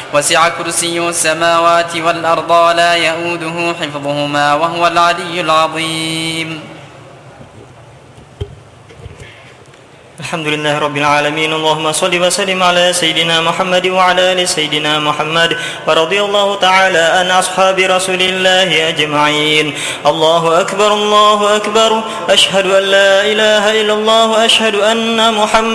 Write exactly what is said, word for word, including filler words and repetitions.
وسع كرسيه السماوات والأرض لا يؤوده حفظهما وهو العلي العظيم. الحمد لله رب العالمين. اللهم صل وسلم على سيدنا محمد وعلى آل سيدنا محمد، ورضي الله تعالى عن أصحاب رسول الله أجمعين. الله أكبر الله أكبر، أشهد أن لا إله إلا الله، أشهد أن محمد